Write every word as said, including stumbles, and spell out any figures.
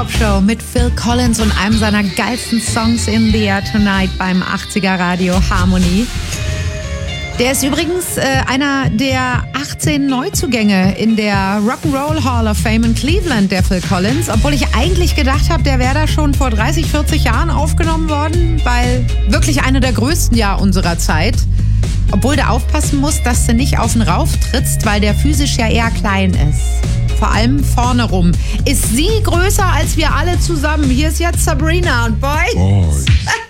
Show mit Phil Collins und einem seiner geilsten Songs in the Air Tonight beim achtziger Radio Harmony. Der ist übrigens äh, einer der achtzehn Neuzugänge in der Rock'n'Roll Hall of Fame in Cleveland, der Phil Collins. Obwohl ich eigentlich gedacht habe, der wäre da schon vor dreißig, vierzig Jahren aufgenommen worden, weil wirklich einer der größten ja unserer Zeit. Obwohl du aufpassen musst, dass du nicht auf ihn rauftrittst, weil der physisch ja eher klein ist. Vor allem vorne rum. Ist sie größer als wir alle zusammen? Hier ist jetzt Sabrina und Boys. Boys.